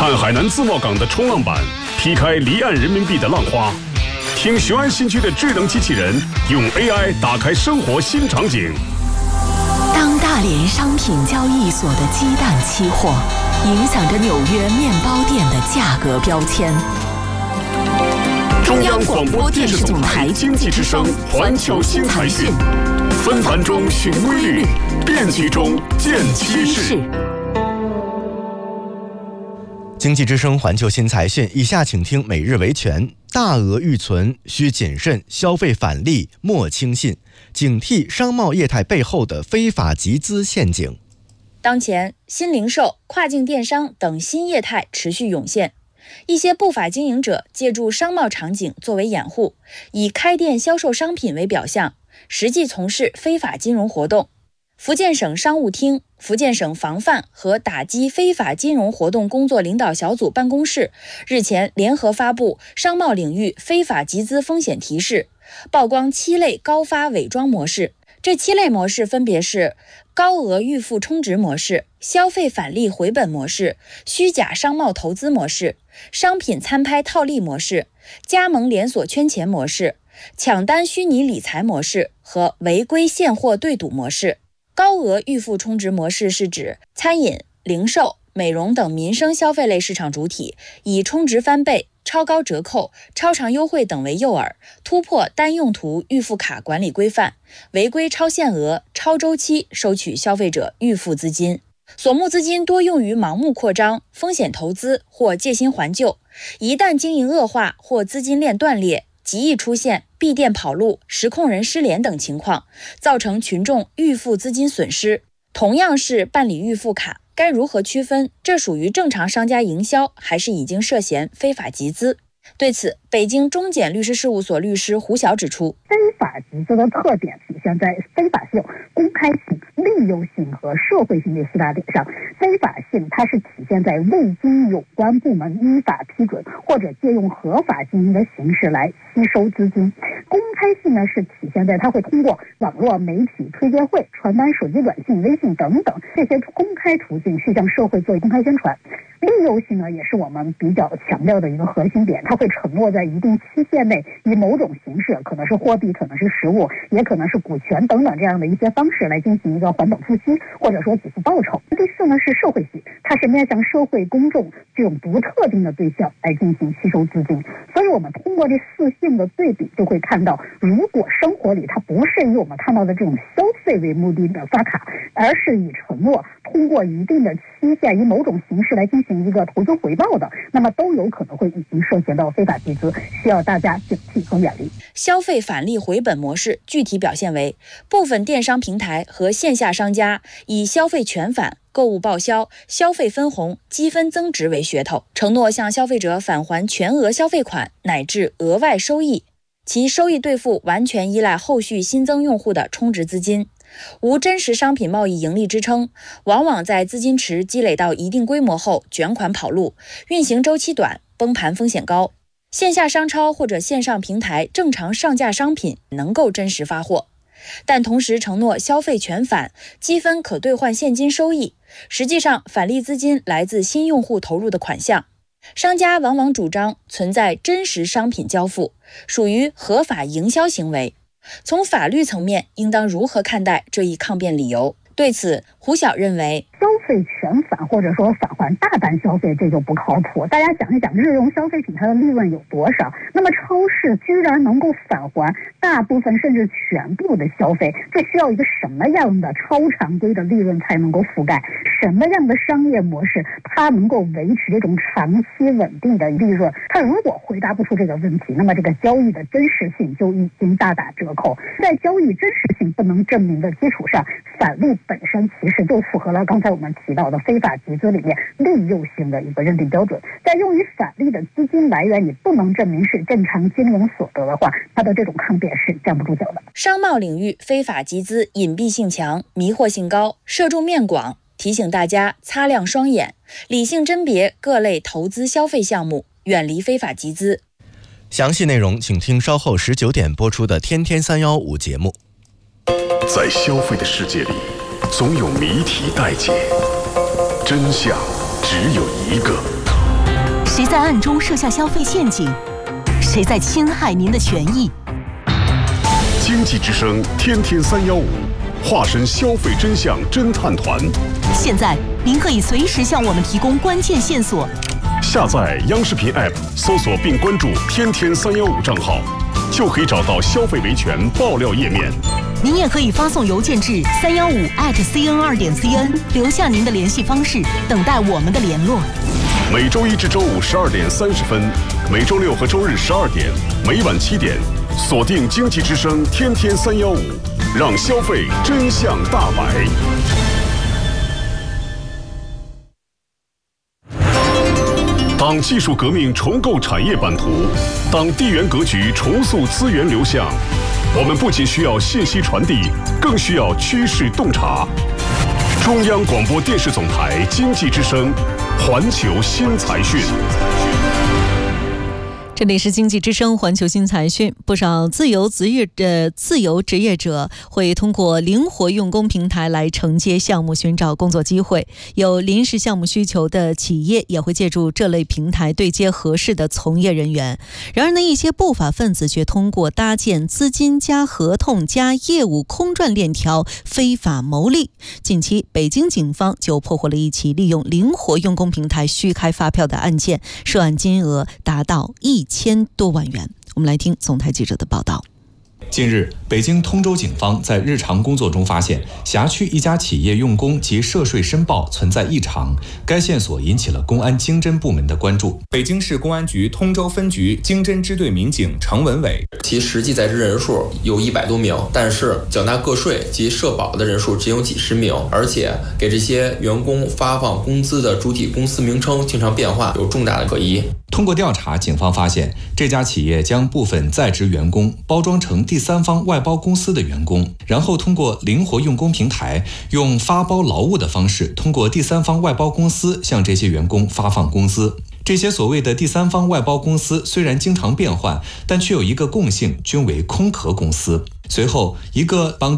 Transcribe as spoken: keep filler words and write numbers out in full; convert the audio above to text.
看海南自贸港的冲浪板劈开离岸人民币的浪花，听雄安新区的智能机器人用 A I 打开生活新场景。 当大连商品交易所的鸡蛋期货影响着纽约面包店的价格标签。 中央广播电视总台经济之声环球新财讯，纷繁中寻规律，变局中见趋势。 经济之声环球新财讯，以下请听每日维权。大额预存需谨慎，消费返利莫轻信，警惕商贸业态背后的非法集资陷阱。 当前，新零售、跨境电商等新业态持续涌现，一些不法经营者借助商贸场景作为掩护，以开店销售商品为表象，实际从事非法金融活动。福建省商务厅、福建省防范和打击非法金融活动工作领导小组办公室日前联合发布商贸领域非法集资风险提示，曝光七类高发伪装模式。这七类模式分别是高额预付充值模式、消费返利回本模式、虚假商贸投资模式、商品参拍套利模式、加盟连锁圈钱模式、抢单虚拟理财模式和违规现货对赌模式。高额预付充值模式是指餐饮、零售、美容等民生消费类市场主体以充值翻倍、超高折扣、超长优惠等为诱饵，突破单用途预付卡管理规范，违规超限额、超周期收取消费者预付资金。所募资金多用于盲目扩张、风险投资或借新还旧，一旦经营恶化或资金链断裂，极易出现闭店跑路、实控人失联等情况，造成群众预付资金损失。同样是办理预付卡，该如何区分这属于正常商家营销，还是已经涉嫌非法集资？对此，北京中检律师事务所律师胡晓指出， 非法集资的特点体现在非法性、公开性、利诱性和社会性这四大点上。非法性它是体现在未经有关部门依法批准或者借用合法经营的形式来吸收资金。公开性呢是体现在它会通过网络媒体推介会、传单、手机短信、微信等等这些公开途径去向社会做公开宣传。利诱性呢也是我们比较强调的一个核心点，它会承诺在一定期限内以某种形式，可能是货币，可能是实物，也可能是股权等等这样的一些方式来进行一个还本付息，或者说给付报酬。第四呢是社会性，它是面向社会公众这种不特定的对象来进行吸收资金。所以我们通过这四性的对比，就会看到，如果生活里它不是以我们看到的这种消费为目的的发卡，而是以承诺通过一定的期限以某种形式来进行一个投资回报的，那么都有可能会已经涉嫌到非法集资，需要大家警惕和远离。 消费返利回本模式具体表现为，部分电商平台和线下商家以消费全返、购物报销、消费分红、积分增值为噱头，承诺向消费者返还全额消费款乃至额外收益，其收益兑付完全依赖后续新增用户的充值资金，无真实商品贸易盈利支撑，往往在资金池积累到一定规模后卷款跑路，运行周期短，崩盘风险高。线下商超或者线上平台正常上架商品能够真实发货，但同时承诺消费全返、积分可兑换现金收益，实际上返利资金来自新用户投入的款项。商家往往主张存在真实商品交付，属于合法营销行为。从法律层面，应当如何看待这一抗辩理由？对此，胡晓认为， 消费全返或者说返还大单消费，这就不靠谱。大家想一想，日用消费品它的利润有多少？那么超市居然能够返还大部分甚至全部的消费，这需要一个什么样的超常规的利润才能够覆盖？什么样的商业模式它能够维持这种长期稳定的利润？它如果回答不出这个问题，那么这个交易的真实性就已经大打折扣。在交易真实性不能证明的基础上，返利本身其实就符合了刚才我们提到的非法集资里面利诱性的一个认定标准。在用于返利的资金来源你不能证明是正常经营所得的话，它的这种抗辩是站不住脚的。 商贸领域非法集资隐蔽性强、迷惑性高、涉众面广，提醒大家擦亮双眼，理性甄别各类投资消费项目，远离非法集资。 详细内容请听稍后十九点播出的《天天三幺五》节目。 在消费的世界里，总有谜题待解，真相只有一个。 谁在暗中设下消费陷阱？谁在侵害您的权益？ 经济之声天天三幺五，化身消费真相侦探团。 现在您可以随时向我们提供关键线索。 下载央视频 App， 搜索并关注天天三幺五账号，就可以找到消费维权爆料页面。 您也可以发送邮件至三幺五 at c n 二点 c n， 留下您的联系方式，等待我们的联络。 每周一至周五十二点三十分，每周六和周日十二点，每晚七点，锁定经济之声天天三幺五，让消费真相大白。当技术革命重构产业版图，当地缘格局重塑资源流向，我们不仅需要信息传递，更需要趋势洞察。中央广播电视总台经济之声环球新财讯。 这里是经济之声环球新财讯。不少自由职业的自由职业者会通过灵活用工平台来承接项目，寻找工作机会。有临时项目需求的企业也会借助这类平台对接合适的从业人员。然而呢，一些不法分子却通过搭建资金加合同加业务空转链条非法牟利。近期，北京警方就破获了一起利用灵活用工平台虚开发票的案件，涉案金额达到一千多万元。我们来听总台记者的报道。 近日，北京通州警方在日常工作中发现，辖区一家企业用工及涉税申报存在异常，该线索引起了公安经侦部门的关注。北京市公安局通州分局经侦支队民警程文伟， 其实际在职人数有一百多名，但是缴纳个税及社保的人数只有几十名，而且给这些员工发放工资的主体公司名称经常变化，有重大的可疑。 通过调查，警方发现这家企业将部分在职员工包装成第三方外包公司的员工，然后通过灵活用工平台，用发包劳务的方式，通过第三方外包公司向这些员工发放工资。这些所谓的第三方外包公司虽然经常变换，但却有一个共性，均为空壳公司。随后，一个帮